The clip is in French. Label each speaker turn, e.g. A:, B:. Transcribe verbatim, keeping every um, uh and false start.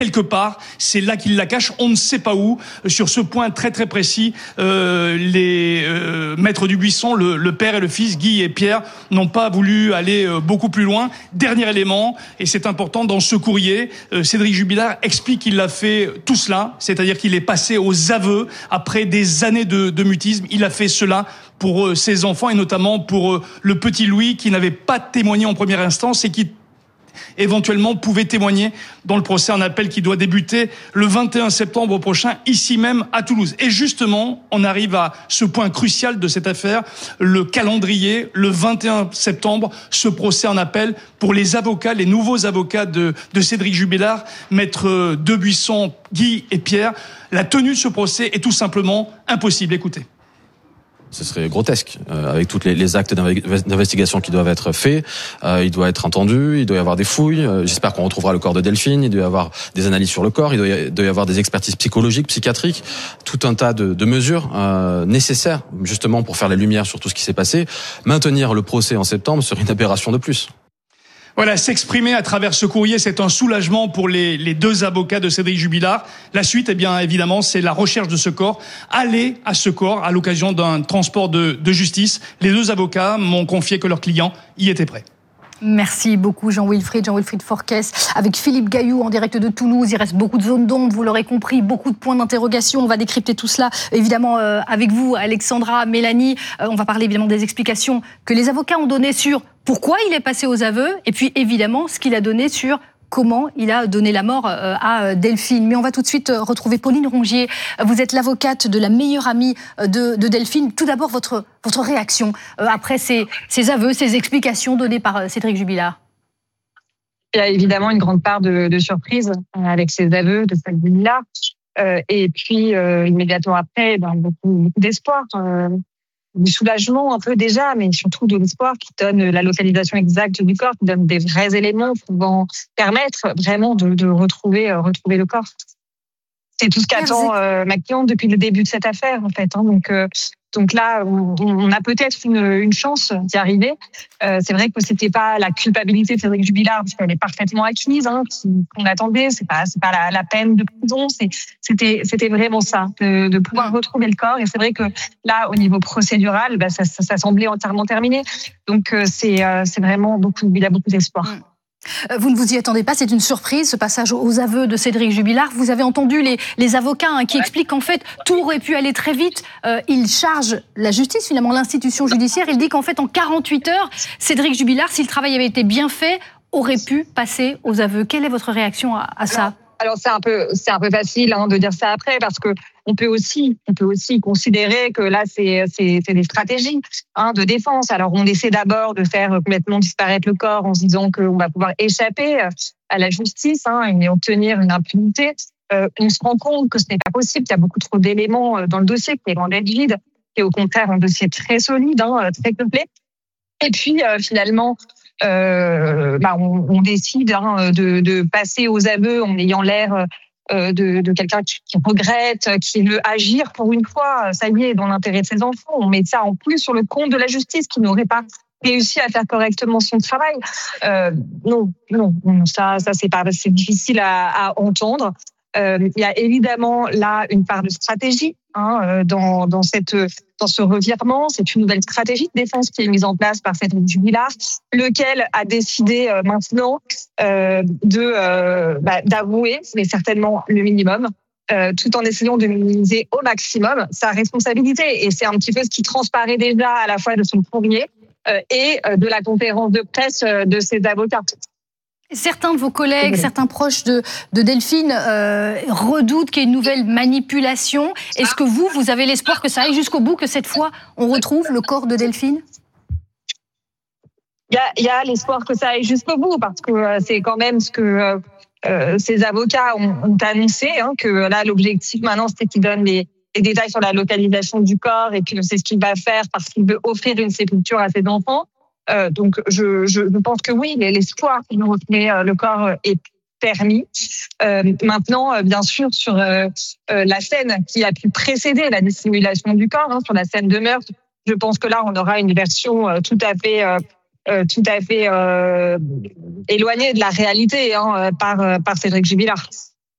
A: quelque part, c'est là qu'il la cache, on ne sait pas où. Sur ce point très très précis, euh, les euh, maîtres du buisson, le, le père et le fils, Guy et Pierre, n'ont pas voulu aller euh, beaucoup plus loin. Dernier élément, et c'est important, dans ce courrier, euh, Cédric Jubilard explique qu'il a fait tout cela, c'est-à-dire qu'il est passé aux aveux après des années de, de mutisme. Il a fait cela pour euh, ses enfants et notamment pour euh, le petit Louis qui n'avait pas témoigné en première instance et qui éventuellement pouvait témoigner dans le procès en appel qui doit débuter le vingt et un septembre prochain, ici même à Toulouse. Et justement, on arrive à ce point crucial de cette affaire, le calendrier, le vingt et un septembre, ce procès en appel pour les avocats, les nouveaux avocats de, de Cédric Jubilard, maître Debuisson, Guy et Pierre. La tenue de ce procès est tout simplement impossible. Écoutez.
B: Ce serait grotesque, euh, avec tous les, les actes d'investigation qui doivent être faits. Euh, il doit être entendu, il doit y avoir des fouilles. Euh, j'espère qu'on retrouvera le corps de Delphine. Il doit y avoir des analyses sur le corps. Il doit y, doit y avoir des expertises psychologiques, psychiatriques, tout un tas de, de mesures euh, nécessaires justement pour faire la lumière sur tout ce qui s'est passé. Maintenir le procès en septembre serait une aberration de plus.
A: Voilà, s'exprimer à travers ce courrier, c'est un soulagement pour les, les deux avocats de Cédric Jubilard. La suite, eh bien, évidemment, c'est la recherche de ce corps. Aller à ce corps à l'occasion d'un transport de, de justice. Les deux avocats m'ont confié que leurs clients y étaient prêts.
C: Merci beaucoup Jean-Wilfried, Jean-Wilfried Forquès, avec Philippe Gailloux en direct de Toulouse. Il reste beaucoup de zones d'ombre, vous l'aurez compris, beaucoup de points d'interrogation. On va décrypter tout cela, évidemment, euh, avec vous, Alexandra, Mélanie. Euh, on va parler évidemment des explications que les avocats ont données sur pourquoi il est passé aux aveux, et puis évidemment ce qu'il a donné sur comment il a donné la mort à Delphine. Mais on va tout de suite retrouver Pauline Rongier. Vous êtes l'avocate de la meilleure amie de, de Delphine. Tout d'abord, votre, votre réaction après ces, ces aveux, ces explications données par Cédric Jubilard.
D: Il y a évidemment une grande part de, de surprise avec ces aveux de Cédric Jubilard. Euh, et puis, euh, immédiatement après, ben, beaucoup, beaucoup d'espoir. Euh, du soulagement un peu déjà, mais surtout de l'espoir qui donne la localisation exacte du corps, qui donne des vrais éléments pouvant permettre vraiment de, de retrouver, euh, retrouver le corps. C'est tout ce qu'attend euh, ma cliente depuis le début de cette affaire, en fait. Hein. Donc, euh, donc là, on, on a peut-être une, une chance d'y arriver. Euh, c'est vrai que c'était pas la culpabilité de Cédric Jubilard, parce qu'elle est parfaitement acquise, hein, qu'on attendait. C'est pas, c'est pas la, la peine de prison. C'est, c'était, c'était vraiment ça, de, de pouvoir retrouver le corps. Et c'est vrai que là, au niveau procédural, bah, ça, ça, ça semblait entièrement terminé. Donc euh, c'est, euh, c'est vraiment beaucoup. Il y a beaucoup d'espoir.
C: Mmh. Vous ne vous y attendez pas, c'est une surprise, ce passage aux aveux de Cédric Jubilard. Vous avez entendu les, les avocats hein, qui expliquent qu'en fait, tout aurait pu aller très vite. Euh, il charge la justice, finalement, l'institution judiciaire. Il dit qu'en fait, en quarante-huit heures, Cédric Jubilard, si le travail avait été bien fait, aurait pu passer aux aveux. Quelle est votre réaction à, à ça ?
D: Alors c'est un peu c'est un peu facile hein, de dire ça après parce que on peut aussi on peut aussi considérer que là c'est c'est c'est des stratégies hein, de défense. Alors on essaie d'abord de faire complètement disparaître le corps en se disant qu'on va pouvoir échapper à la justice hein, et obtenir une impunité. Euh, on se rend compte que ce n'est pas possible. Il y a beaucoup trop d'éléments dans le dossier qui est loin d'être vide, qui est au contraire un dossier très solide, hein, très complet. Et puis euh, finalement. Euh, bah on, on décide hein, de, de passer aux aveux en ayant l'air euh, de, de quelqu'un qui, qui regrette, qui veut agir pour une fois, ça y est, dans l'intérêt de ses enfants. On met ça en plus sur le compte de la justice qui n'aurait pas réussi à faire correctement son travail. Euh, non, non, ça, ça c'est pas, c'est difficile à, à entendre. Euh, il y a évidemment là une part de stratégie hein, dans, dans, cette, dans ce revirement. C'est une nouvelle stratégie de défense qui est mise en place par Cédric Jubilard, lequel a décidé euh, maintenant euh, de, euh, bah, d'avouer, mais certainement le minimum, euh, tout en essayant de minimiser au maximum sa responsabilité. Et c'est un petit peu ce qui transparaît déjà à la fois de son courrier euh, et euh, de la conférence de presse euh, de ses avocats.
C: Certains de vos collègues, certains proches de, de Delphine euh, redoutent qu'il y ait une nouvelle manipulation. Est-ce que vous, vous avez l'espoir que ça aille jusqu'au bout, que cette fois, on retrouve le corps de Delphine ?
D: Il y a, il y a l'espoir que ça aille jusqu'au bout, parce que euh, c'est quand même ce que euh, ces avocats ont, ont annoncé, hein, que là, l'objectif maintenant, c'était qu'ils donnent les, les détails sur la localisation du corps et que c'est ce qu'il va faire parce qu'il veut offrir une sépulture à ses enfants. Euh, donc, je, je, je pense que oui, l'espoir de retrouver euh, le corps est permis. Euh, maintenant, euh, bien sûr, sur euh, euh, la scène qui a pu précéder la dissimulation du corps, hein, sur la scène de meurtre, je pense que là, on aura une version euh, tout à fait, euh, euh, tout à fait euh, éloignée de la réalité hein, par, euh, par Cédric Jubilard.